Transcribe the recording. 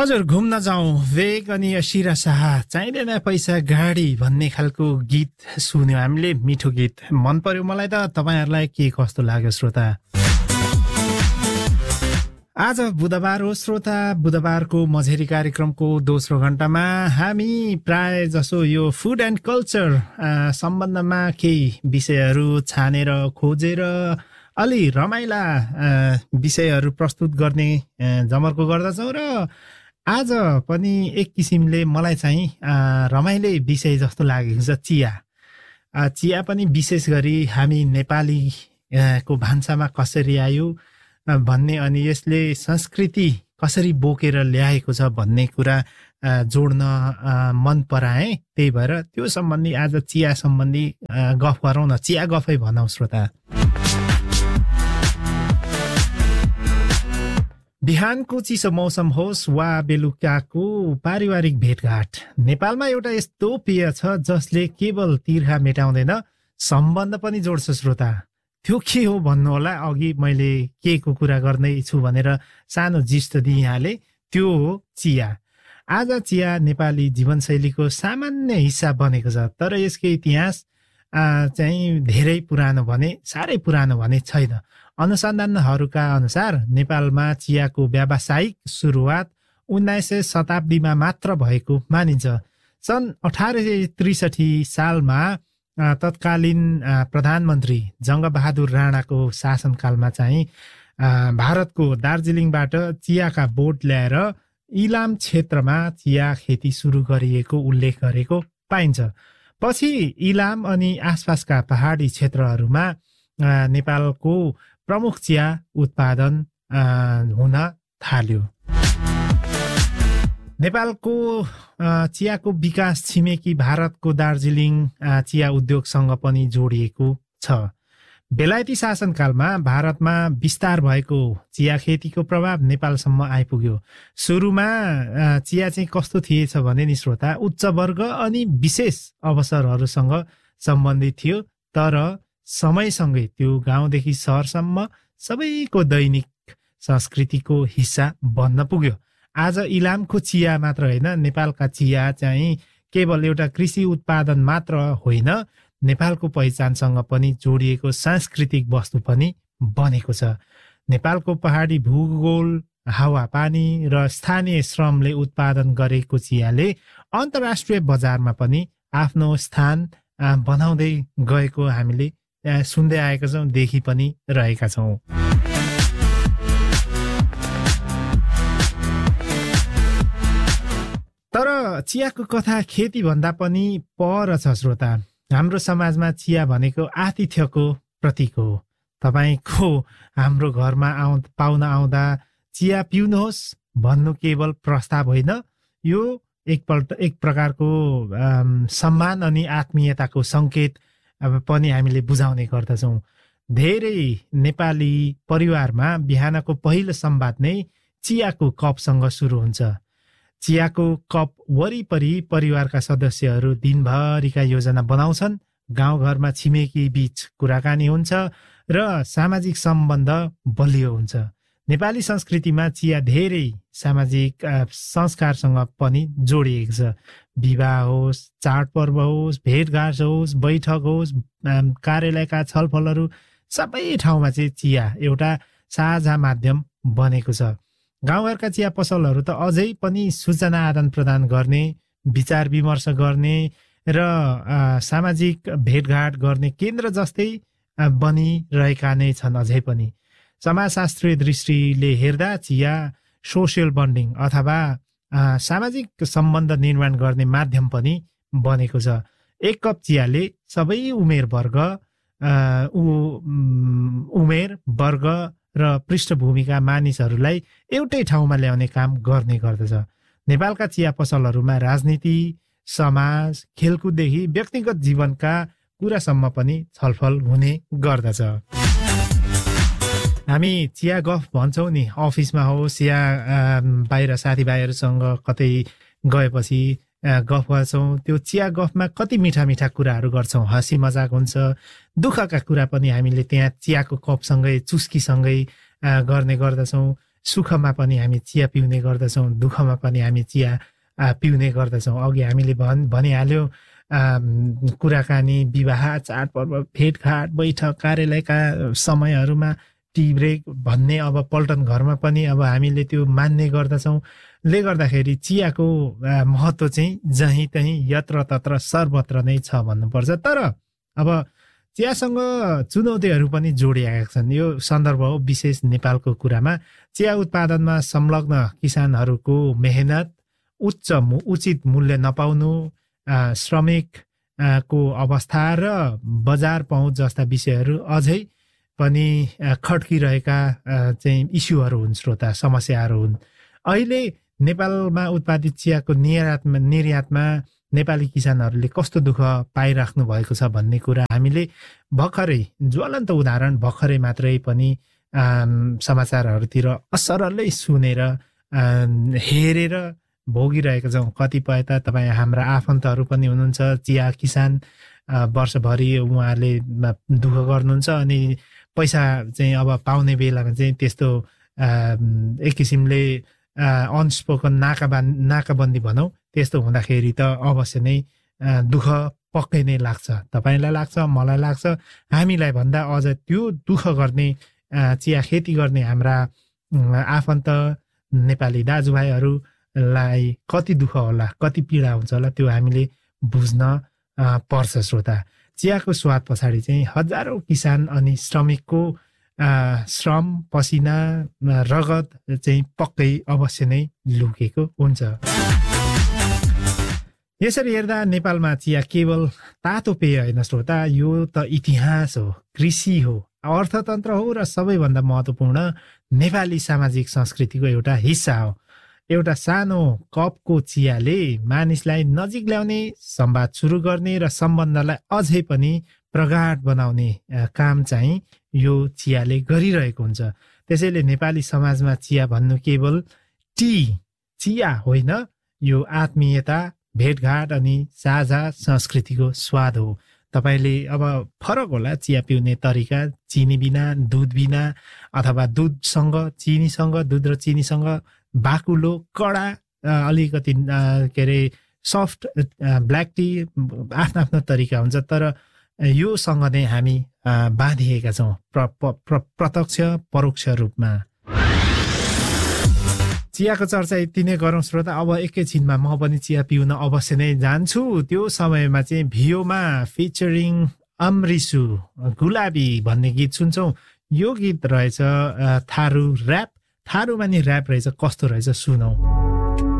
हजुर घुम्न जाउँ वेग अनि अशिरा शाह चाहिँदैन पैसा गाडी भन्ने खालको गीत सुन्यो हामीले। मिठो गीत मन पर्यो मलाई त। तपाईहरुलाई के कस्तो लाग्यो श्रोता? आज बुधबार हो श्रोता। बुधबारको मझेरी कार्यक्रमको दोस्रो घण्टामा हामी प्राय जसो यो फुड एन्ड कल्चर सम्बन्धमा केही विषयहरू छानेर खोजेर अलि रमाइला विषयहरू प्रस्तुत गर्ने जमर्को गर्दछौँ। र आज पनि एक किसिमले मलाई चाहिँ रमाइलो विषय जस्तो लागेको छ चिया। चिया पनि विशेष गरी हामी नेपाली को भान्सामा कसरी आयो भन्ने अनि यसले संस्कृति कसरी बोकेर ल्याएको छ भन्ने कुरा जोड्न मन पराए। त्यही भएर त्यो सम्बन्धी आज चिया सम्बन्धी गफ गरौँ न। चिया गफै भनौँ श्रोता। बिहानको चिसो मौसम होस् वा बेलुकाको पारिवारिक भेटघाट, नेपालमा एउटा यस्तो पेय छ जसले केवल तिर्खा मेटाउँदैन सम्बन्ध पनि जोड्छ श्रोता। त्यो के हो भन्नु होला। अघि मैले के को कुरा गर्दै छु भनेर सानो जिस्ट दिइहाले। त्यो हो चिया। आज चिया नेपाली जीवनशैलीको सामान्य हिस्सा बनेको छ। तर यसको इतिहास चाहिँ धेरै पुरानो भने साह्रै पुरानो भने छैन। अनुसन्धानहरूका अनुसार नेपालमा चियाको व्यावसायिक सुरुवात 19 शताब्दीमा मात्र भएको मानिन्छ। सन् 1863 सालमा तत्कालीन प्रधानमन्त्री जङ्गबहादुर राणाको शासनकालमा चाहिँ भारतको दार्जिलिङबाट चियाका बोट ल्याएर इलाम क्षेत्रमा चिया खेती सुरु गरिएको उल्लेख गरेको पाइन्छ। पछि इलाम अनि आसपासका पहाडी क्षेत्रहरूमा नेपालको प्रमुख चिया उत्पादन हुन थाल्यो। नेपालको चियाको विकास छिमेकी भारतको दार्जिलिङ चिया उद्योगसँग पनि जोडिएको छ। बेलायती शासनकालमा भारतमा विस्तार भएको चिया खेतीको प्रभाव नेपालसम्म आइपुग्यो। सुरुमा चिया चाहिँ कस्तो थिएछ भने नि श्रोता, उच्च वर्ग अनि विशेष अवसरहरूसँग सम्बन्धित थियो। तर समयसँगै त्यो गाउँदेखि सहरसम्म सबैको दैनिक संस्कृतिको हिस्सा बन्न पुग्यो। आज इलामको चिया मात्र होइन, नेपालका चिया चाहिँ केवल एउटा कृषि उत्पादन मात्र होइन, नेपालको पहिचानसँग पनि जोडिएको सांस्कृतिक वस्तु पनि बनेको छ। नेपालको पहाडी भूगोल, हावापानी र स्थानीय श्रमले उत्पादन गरेको चियाले अन्तर्राष्ट्रिय बजारमा पनि आफ्नो स्थान बनाउँदै गएको हामीले सुन्दै आएका छौँ, देखि पनि रहेका छौँ। तर चियाको कथा खेती भन्दा पनि पर छ श्रोता। हाम्रो समाजमा चिया भनेको आतिथ्यको प्रतीक हो। तपाईको हाम्रो घरमा पाहुना आउँदा चिया पिउनुहोस् भन्नु केवल प्रस्ताव होइन, यो एक प्रकारको सम्मान अनि आत्मीयताको संकेत पनि हामीले बुझाउने गर्दछौँ। धेरै नेपाली परिवारमा बिहानको पहिलो संवाद नै चियाको कपसँग सुरु हुन्छ। चियाको कप वरिपरि परिवारका सदस्यहरू दिनभरिका योजना बनाउँछन्। गाउँघरमा छिमेकी बीच कुराकानी हुन्छ र सामाजिक सम्बन्ध बलियो हुन्छ। नेपाली संस्कृतिमा चिया धेरै सामाजिक संस्कारसँग पनि जोडिएको छ। विवाह होस्, चाडपर्व होस्, भेटघाट होस्, बैठक होस्, कार्यालयका छलफलहरू सबै ठाउँमा चाहिँ चिया एउटा साझा माध्यम बनेको छ। गाउँघरका चिया पसलहरू त अझै पनि सूचना आदान प्रदान गर्ने, विचार विमर्श गर्ने र सामाजिक भेटघाट गर्ने केन्द्र जस्तै बनिरहेका नै छन्। अझै पनि समाजशास्त्रीय दृष्टिले हेर्दा चिया सोसियल बन्डिङ अथवा सामाजिक सम्बन्ध निर्माण गर्ने माध्यम पनि बनेको छ। एक कप चियाले सबै उमेर वर्ग र पृष्ठभूमिका मानिसहरूलाई एउटै ठाउँमा ल्याउने काम गर्ने गर्दछ। नेपालका चिया पसलहरूमा राजनीति, समाज, खेलकुददेखि व्यक्तिगत जीवनका कुरासम्म पनि छलफल हुने गर्दछ। हामी चिया गफ भन्छौँ नि, अफिसमा होस् या बाहिर साथीभाइहरूसँग कतै गएपछि गफ गर्छौँ। त्यो चिया गफमा कति मिठा मिठा कुराहरू गर्छौँ, हँसी मजाक हुन्छ, दुःखका कुरा पनि हामीले त्यहाँ चियाको कपसँगै चुस्कीसँगै गर्ने गर्दछौँ। सुखमा पनि हामी चिया पिउने गर्दछौँ, दुःखमा पनि हामी चिया पिउने गर्दछौँ। अघि हामीले भनिहाल्यो कुराकानी, विवाह, चाडपर्व, भेटघाट, बैठक, कार्यालयका समयहरूमा टी ब्रेक भन्ने अब पल्टन घरमा पनि अब हामीले त्यो मान्ने गर्दछौँ। ले गर्दाखेरि चियाको महत्त्व चाहिँ जहीँ तहीँ यत्र तत्र सर्वत्र नै छ भन्नुपर्छ। तर अब चियासँग चुनौतीहरू पनि जोडिएका छन्। यो सन्दर्भ हो विशेष नेपालको कुरामा। चिया उत्पादनमा संलग्न किसानहरूको मेहनत, उचित मूल्य नपाउनु, श्रमिकको अवस्था र बजार पहुँच जस्ता विषयहरू अझै पनि खड्किरहेका चाहिँ इस्युहरू हुन्, श्रोता, समस्याहरू हुन्। अहिले नेपालमा उत्पादित चियाको निर्यातमा नेपाली किसानहरूले कस्तो दुःख पाइराख्नु भएको छ भन्ने कुरा हामीले भर्खरै ज्वलन्त उदाहरण भर्खरै मात्रै पनि समाचारहरूतिर असरलै सुनेर हेरेर भोगिरहेका छौँ। कतिपय त तपाईँ हाम्रा आफन्तहरू पनि हुनुहुन्छ चिया किसान, वर्षभरि उहाँहरूले दुःख गर्नुहुन्छ अनि पैसा चाहिँ अब पाउने बेलामा चाहिँ त्यस्तो एक किसिमले अनस्पोकन नाकाबन्दी भनौँ, त्यस्तो हुँदाखेरि त अवश्य नै दुःख पक्कै नै लाग्छ। तपाईँलाई लाग्छ, मलाई लाग्छ, हामीलाई भन्दा अझ त्यो दुःख गर्ने चिया खेती गर्ने हाम्रा आफन्त नेपाली दाजुभाइहरूलाई कति दुःख होला, कति पीडा हुन्छ होला, त्यो हामीले बुझ्न पर्छ। श्रोता, चियाको स्वाद पछाडि चाहिँ हजारौँ किसान अनि श्रमिकको श्रम, पसिना, रगत चाहिँ पक्कै अवश्य नै लुकेको हुन्छ। यसरी हेर्दा नेपालमा चिया केवल तातो पेय होइन श्रोता, यो त इतिहास हो, कृषि हो, अर्थतन्त्र हो र सबैभन्दा महत्त्वपूर्ण नेपाली सामाजिक संस्कृतिको एउटा हिस्सा हो। एउटा सानो कपको चियाले मानिसलाई नजिक ल्याउने, संवाद सुरु गर्ने र सम्बन्धलाई अझै पनि प्रगाढ बनाउने काम चाहिँ यो चियाले गरिरहेको हुन्छ। त्यसैले नेपाली समाजमा चिया भन्नु केवल चिया होइन, यो आत्मीयता, भेटघाट अनि साझा संस्कृतिको स्वाद हो। तपाईँले अब फरक होला चिया पिउने तरिका, चिनी बिना, दुध बिना, अथवा दुधसँग चिनीसँग, दुध र चिनीसँग बाकुलो, कडा, अलिकति के अरे सफ्ट ब्ल्याक टी, आफ्नो आफ्नो तरिका हुन्छ। तर योसँग नै हामी बाँधिएका छौँ प्रत्यक्ष परोक्ष रूपमा। चियाको चर्चा यति नै गरौँ श्रोता। अब एकैछिनमा म पनि चिया पिउन अवश्य नै जान्छु। त्यो समयमा चाहिँ भियोमा फिचरिङ अमृसु गुलाबी भन्ने गीत सुन्छौँ। यो गीत रहेछ थारू ऱ्याप। थारूमा नि ऱ्याप रहेछ, कस्तो रहेछ सुनौ।